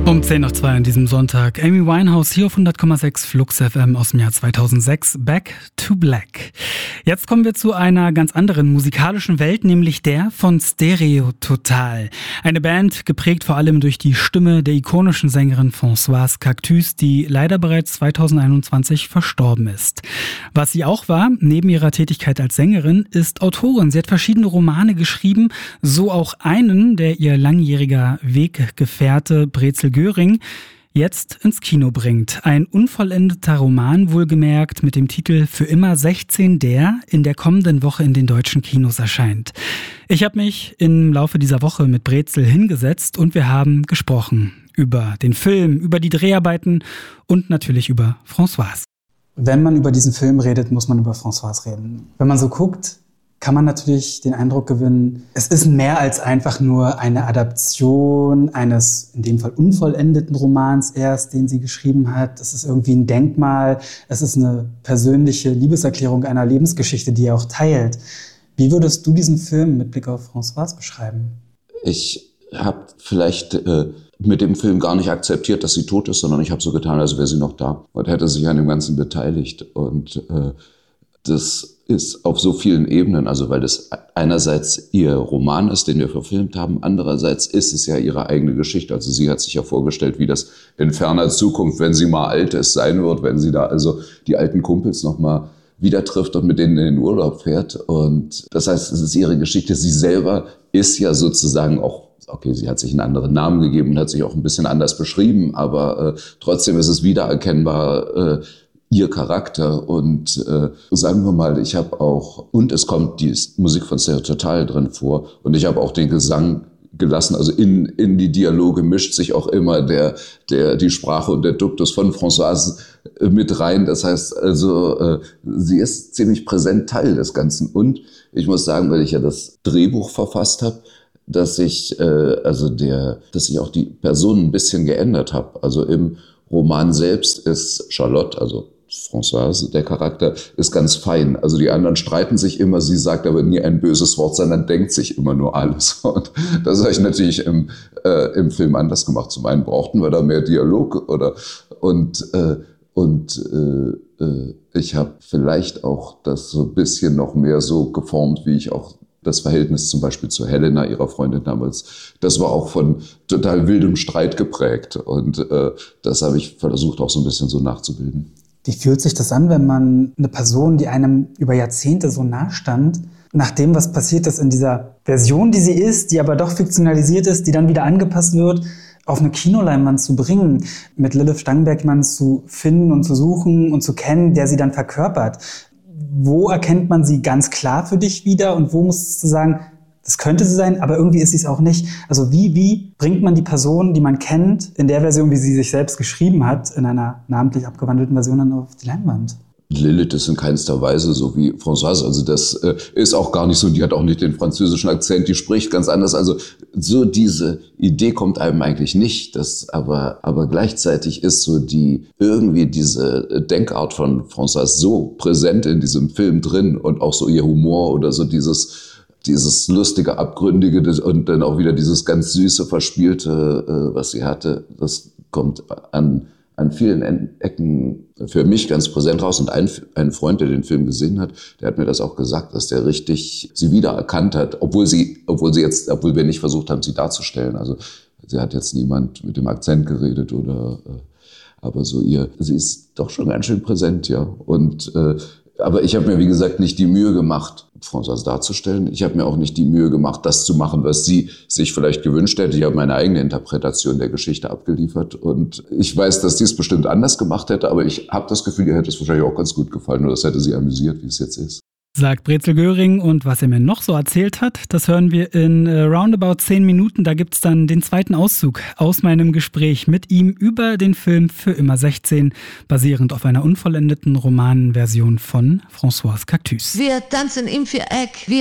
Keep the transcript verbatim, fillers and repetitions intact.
Um zehn nach zwei an diesem Sonntag. Amy Winehouse hier auf hundert Komma sechs Flux F M aus dem Jahr zweitausendsechs. Back to Black. Jetzt kommen wir zu einer ganz anderen musikalischen Welt, nämlich der von Stereo Total. Eine Band, geprägt vor allem durch die Stimme der ikonischen Sängerin Françoise Cactus, die leider bereits zweitausendeinundzwanzig verstorben ist. Was sie auch war, neben ihrer Tätigkeit als Sängerin, ist Autorin. Sie hat verschiedene Romane geschrieben, so auch einen, der ihr langjähriger Weggefährte Brezel Göring jetzt ins Kino bringt. Ein unvollendeter Roman, wohlgemerkt, mit dem Titel Für immer sechzehn, der in der kommenden Woche in den deutschen Kinos erscheint. Ich habe mich im Laufe dieser Woche mit Brezel hingesetzt und wir haben gesprochen über den Film, über die Dreharbeiten und natürlich über Françoise. Wenn man über diesen Film redet, muss man über Françoise reden. Wenn man so guckt, kann man natürlich den Eindruck gewinnen, es ist mehr als einfach nur eine Adaption eines, in dem Fall unvollendeten Romans erst, den sie geschrieben hat. Es ist irgendwie ein Denkmal, es ist eine persönliche Liebeserklärung einer Lebensgeschichte, die er auch teilt. Wie würdest du diesen Film mit Blick auf Françoise beschreiben? Ich habe vielleicht äh, mit dem Film gar nicht akzeptiert, dass sie tot ist, sondern ich habe so getan, als wäre sie noch da und hätte sich an dem Ganzen beteiligt. Und äh, das ist auf so vielen Ebenen, also weil das einerseits ihr Roman ist, den wir verfilmt haben, andererseits ist es ja ihre eigene Geschichte. Also sie hat sich ja vorgestellt, wie das in ferner Zukunft, wenn sie mal alt ist, sein wird, wenn sie da also die alten Kumpels nochmal wieder trifft und mit denen in den Urlaub fährt. Und das heißt, es ist ihre Geschichte. Sie selber ist ja sozusagen auch, okay, sie hat sich einen anderen Namen gegeben und hat sich auch ein bisschen anders beschrieben, aber äh, trotzdem ist es wiedererkennbar, äh, ihr Charakter. Und äh, sagen wir mal, ich habe auch, und es kommt die Musik von Stereo Total drin vor und ich habe auch den Gesang gelassen, also in in die Dialoge mischt sich auch immer der der die Sprache und der Duktus von Françoise äh, mit rein. Das heißt also, äh, sie ist ziemlich präsent Teil des Ganzen. Und ich muss sagen, weil ich ja das Drehbuch verfasst habe, dass ich äh, also der dass ich auch die Person ein bisschen geändert habe. Also im Roman selbst ist Charlotte, also Françoise, der Charakter, ist ganz fein. Also die anderen streiten sich immer, sie sagt aber nie ein böses Wort, sondern denkt sich immer nur alles. Und das habe ich natürlich im, äh, im Film anders gemacht. Zum einen brauchten wir da mehr Dialog oder und äh, und äh, äh, ich habe vielleicht auch das so ein bisschen noch mehr so geformt, wie ich auch das Verhältnis zum Beispiel zu Helena, ihrer Freundin damals, das war auch von total wildem Streit geprägt. Und äh, das habe ich versucht auch so ein bisschen so nachzubilden. Wie fühlt sich das an, wenn man eine Person, die einem über Jahrzehnte so nah stand, nach dem, was passiert ist in dieser Version, die sie ist, die aber doch fiktionalisiert ist, die dann wieder angepasst wird, auf eine Kinoleinwand zu bringen, mit Lilith Stangenberg jemanden zu finden und zu suchen und zu kennen, der sie dann verkörpert? Wo erkennt man sie ganz klar für dich wieder und wo musst du sagen, das könnte sie sein, aber irgendwie ist sie es auch nicht. Also wie, wie bringt man die Person, die man kennt, in der Version, wie sie sich selbst geschrieben hat, in einer namentlich abgewandelten Version dann auf die Leinwand? Lilith ist in keinster Weise so wie Françoise, also das äh, ist auch gar nicht so, die hat auch nicht den französischen Akzent, die spricht ganz anders, also so diese Idee kommt einem eigentlich nicht, das aber aber gleichzeitig ist so die irgendwie diese Denkart von Françoise so präsent in diesem Film drin und auch so ihr Humor oder so dieses dieses lustige, abgründige und dann auch wieder dieses ganz süße, verspielte, äh, was sie hatte, das kommt an an vielen Ecken für mich ganz präsent raus. Und ein, ein Freund, der den Film gesehen hat, der hat mir das auch gesagt, dass der richtig sie wiedererkannt hat, obwohl sie, obwohl sie jetzt, obwohl wir nicht versucht haben, sie darzustellen. Also sie hat jetzt niemand mit dem Akzent geredet oder, äh, aber so ihr, sie ist doch schon ganz schön präsent, ja. Und äh, aber ich habe mir, wie gesagt, nicht die Mühe gemacht, Françoise darzustellen. Ich habe mir auch nicht die Mühe gemacht, das zu machen, was sie sich vielleicht gewünscht hätte. Ich habe meine eigene Interpretation der Geschichte abgeliefert. Und ich weiß, dass sie es bestimmt anders gemacht hätte, aber ich habe das Gefühl, ihr hätte es wahrscheinlich auch ganz gut gefallen oder es hätte sie amüsiert, wie es jetzt ist. Sagt Brezel Göring, und was er mir noch so erzählt hat, das hören wir in äh, roundabout zehn Minuten. Da gibt's dann den zweiten Auszug aus meinem Gespräch mit ihm über den Film Für immer sechzehn, basierend auf einer unvollendeten Romanversion von Françoise Cactus. Wir tanzen im Viereck, wir